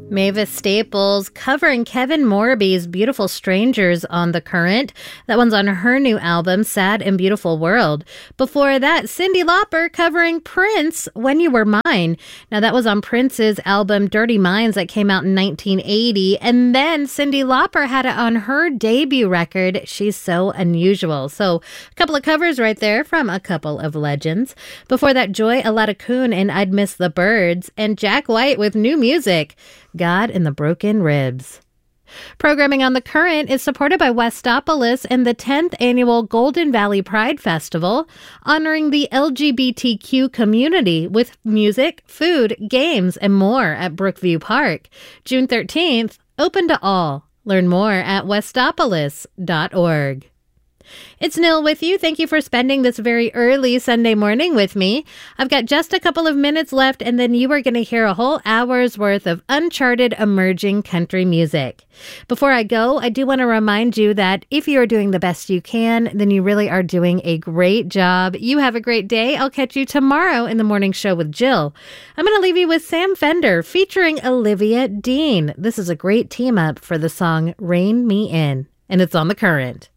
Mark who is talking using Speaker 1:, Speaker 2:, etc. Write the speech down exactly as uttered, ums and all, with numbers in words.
Speaker 1: Mavis Staples covering Kevin Morby's Beautiful Strangers on The Current. That one's on her new album, Sad and Beautiful World. Before that, Cyndi Lauper covering Prince, When You Were Mine. Now, that was on Prince's album Dirty Minds that came out in nineteen eighty. And then Cyndi Lauper had it on her debut record, She's So Unusual. So, a couple of covers right there from a couple of legends. Before that, Joy Aladakun and I'd Miss the Birds. And Jack White with new music, God in the Broken Ribs. Programming on The Current is supported by Westopolis and the tenth Annual Golden Valley Pride Festival, honoring the L G B T Q community with music, food, games, and more at Brookview Park. June thirteenth, open to all. Learn more at westopolis dot org. It's Nil with you. Thank you for spending this very early Sunday morning with me. I've got just a couple of minutes left, and then you are going to hear a whole hour's worth of uncharted emerging country music. Before I go, I do want to remind you that if you are doing the best you can, then you really are doing a great job. You have a great day. I'll catch you tomorrow in the morning show with Jill. I'm going to leave you with Sam Fender featuring Olivia Dean. This is a great team up for the song Rain Me In, and it's on The Current.